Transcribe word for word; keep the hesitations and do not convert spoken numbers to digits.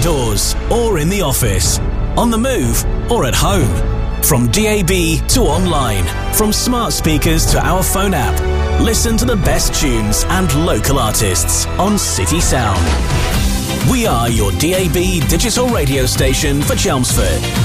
outdoors or in the office, on the move or at home. From D A B to online, from smart speakers to our phone app, listen to the best tunes and local artists on City Sound. We are your D A B digital radio station for Chelmsford.